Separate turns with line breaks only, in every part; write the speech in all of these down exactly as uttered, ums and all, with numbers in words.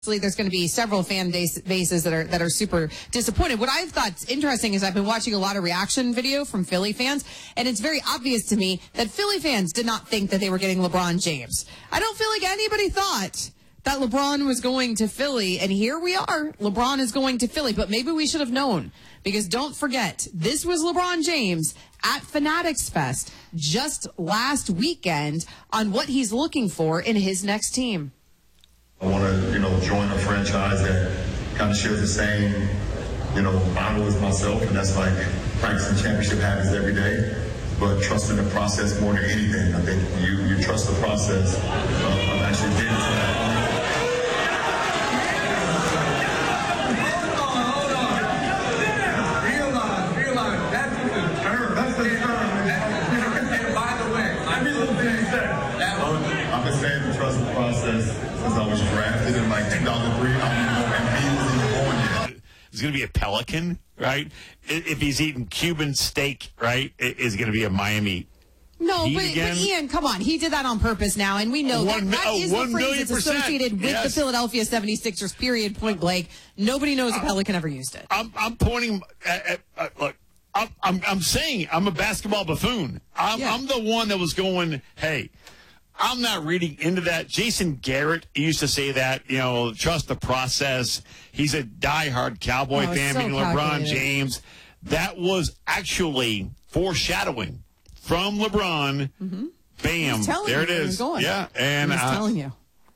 There's going to be several fan base, bases that are that are super disappointed. What I've thought interesting is I've been watching a lot of reaction video from Philly fans, and it's very obvious to me that Philly fans did not think that they were getting LeBron James. I don't feel like anybody thought that LeBron was going to Philly, and here we are. LeBron is going to Philly, but maybe we should have known, because don't forget, this was LeBron James at Fanatics Fest just last weekend on what he's looking for in his next team.
I want to, you know, join a franchise that kind of shares the same, you know, model as myself, and that's like practicing championship habits every day, but trusting the process more than anything. I think you, you trust the process of, of actually getting to that point.
Hold on, hold on. Realize, realize, that's the term. That's the term. And by the way, I mean, little thing that
I've been saying to trust the process since I was drafted in like two thousand three. I don't even know when he was even born yet.
He's going to be a Pelican, right? If he's eating Cuban steak, right, is going to be a Miami.
No,
Heat
but,
again?
but Ian, come on. He did that on purpose now, and we know
One,
that, that
oh,
is the
one
phrase
million
that's
percent.
associated with
Yes.
the Philadelphia seventy-sixers, period, point blank. Nobody knows a Pelican ever used it.
I'm, I'm pointing at, at, at look, I'm, I'm, I'm saying I'm a basketball buffoon. I'm,
Yeah.
I'm the one that was going, hey, I'm not reading into that. Jason Garrett used to say that, you know, trust the process. He's a diehard Cowboy
Oh,
fan,
so
being LeBron
calculated.
James. That was actually foreshadowing from LeBron.
Mm-hmm.
Bam.
He's telling
there
you
it
where he
is.
was going.
Yeah. And
He's
uh,
telling you.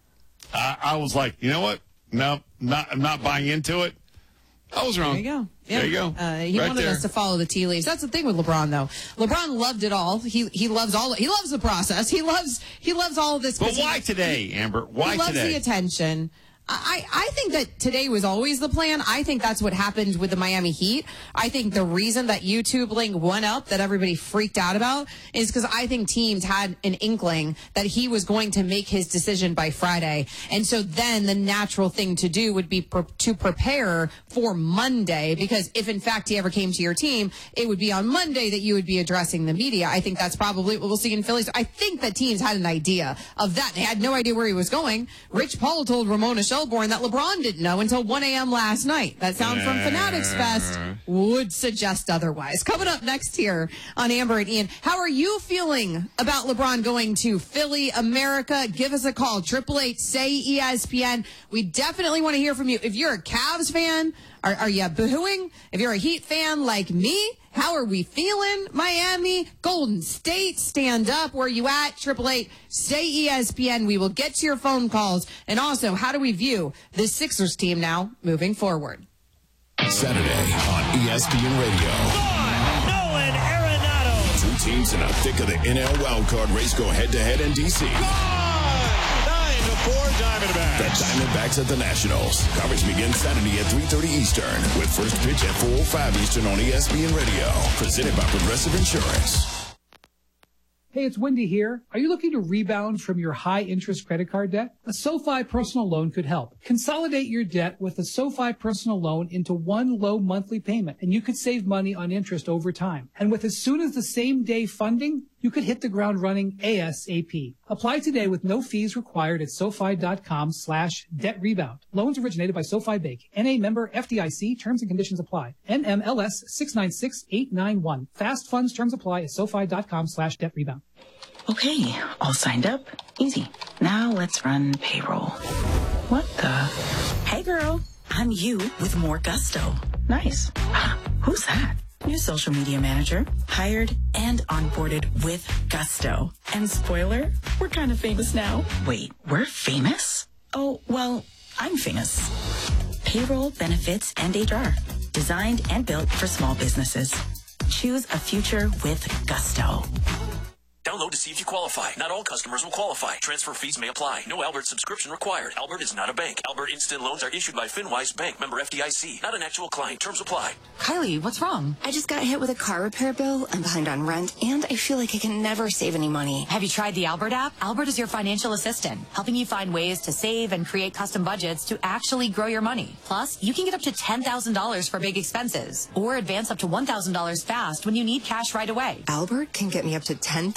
I, I was like, you know what? No, not, I'm not buying into it. I was wrong.
There you go. Yeah.
There you go.
Uh, he
Right
wanted
there.
us to follow the tea leaves. That's the thing with LeBron, though. LeBron loved it all. He he loves all. He loves the process. He loves he loves all of this.
But
'cause he-
why today, Amber? Why
he loves
today?
the attention. I, I think that today was always the plan. I think that's what happened with the Miami Heat. I think the reason that YouTube link went up that everybody freaked out about is because I think teams had an inkling that he was going to make his decision by Friday. And so then the natural thing to do would be pre- to prepare for Monday, because if in fact he ever came to your team, it would be on Monday that you would be addressing the media. I think that's probably what we'll see in Philly. So I think that teams had an idea of that. They had no idea where he was going. Rich Paul told Ramona Shelburne that LeBron didn't know until one a.m. last night. That sound from Fanatics Fest would suggest otherwise. Coming up next here on Amber and Ian, how are you feeling about LeBron going to Philly, America? Give us a call, triple eight say E S P N. We definitely want to hear from you. If you're a Cavs fan, are, are you boohooing? If you're a Heat fan like me, how are we feeling? Miami, Golden State, stand up. Where are you at? triple eight say E S P N. We will get to your phone calls. And also, how do we view the Sixers team now moving forward?
Saturday on E S P N Radio.
Nolan Arenado.
Two teams in the thick of the N L wildcard race go head-to-head in D C.
nine to four Diamondbacks.
The Diamondbacks at the Nationals. Coverage begins Saturday at three thirty Eastern with first pitch at four oh five Eastern on E S P N Radio. Presented by Progressive Insurance.
Hey, it's Wendy here. Are you looking to rebound from your high-interest credit card debt? A SoFi personal loan could help. Consolidate your debt with a SoFi personal loan into one low monthly payment, and you could save money on interest over time. And with as soon as the same day funding, you could hit the ground running ASAP. Apply today with no fees required at SoFi.com slash debt rebound. Loans originated by SoFi Bank. N A member F D I C. Terms and conditions apply. N M L S six nine six eight nine one. Fast funds terms apply at SoFi.com slash debt rebound.
Okay, all signed up. Easy. Now let's run payroll. What the? Hey girl, I'm you with more gusto. Nice. Who's that? New social media manager, hired and onboarded with gusto. And spoiler, we're kind of famous now. Wait, we're famous? Oh, well, I'm famous. Payroll, benefits, and H R. Designed and built for small businesses. Choose a future with gusto.
Download to see if you qualify. Not all customers will qualify. Transfer fees may apply. No Albert subscription required. Albert is not a bank. Albert Instant Loans are issued by FinWise Bank, member F D I C. Not an actual client. Terms apply.
Kylie, what's wrong? I just got hit with a car repair bill. I'm behind on rent, and I feel like I can never save any money.
Have you tried the Albert app? Albert is your financial assistant, helping you find ways to save and create custom budgets to actually grow your money. Plus, you can get up to ten thousand dollars for big expenses, or advance up to one thousand dollars fast when you need cash right away.
Albert can get me up to ten thousand dollars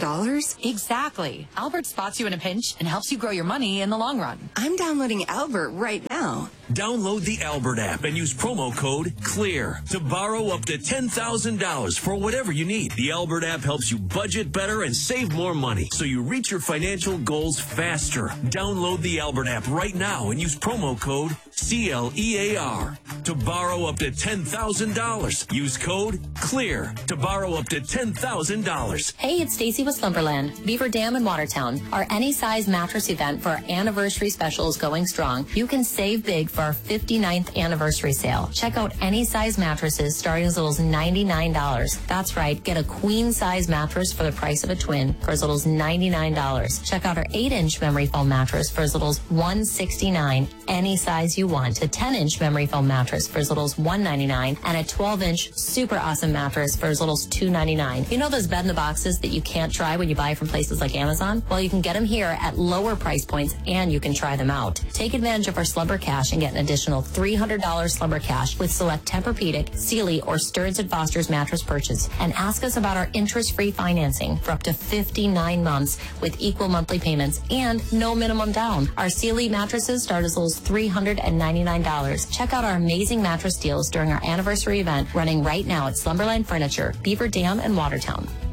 dollars?
Exactly. Albert spots you in a pinch and helps you grow your money in the long run.
I'm downloading Albert right now.
Download the Albert app and use promo code CLEAR to borrow up to ten thousand dollars for whatever you need. The Albert app helps you budget better and save more money so you reach your financial goals faster. Download the Albert app right now and use promo code C L E A R to borrow up to ten thousand dollars. Use code CLEAR to borrow up to ten thousand dollars.
Hey, it's Stacy with Slumberland, Beaver Dam in Watertown. Our any size mattress event for our anniversary special is going strong. You can save big for our fifty-ninth anniversary sale. Check out any size mattresses starting as little as ninety-nine dollars. That's right, get a queen size mattress for the price of a twin for as little as ninety-nine dollars. Check out our eight inch memory foam mattress for as little as one hundred sixty-nine dollars. Any size you want. A ten inch memory foam mattress for as little as one hundred ninety-nine dollars and a twelve inch super awesome mattress for as little as two hundred ninety-nine dollars. You know those bed in the boxes that you can't try when you buy from places like Amazon? Well, you can get them here at lower price points and you can try them out. Take advantage of our Slumber Cash and get an additional three hundred dollars Slumber Cash with select Tempur-Pedic, Sealy, or Stearns and Foster's mattress purchase. And ask us about our interest-free financing for up to fifty-nine months with equal monthly payments and no minimum down. Our Sealy mattresses start as low as three hundred ninety-nine dollars. Check out our amazing mattress deals during our anniversary event running right now at Slumberland Furniture, Beaver Dam, and Watertown.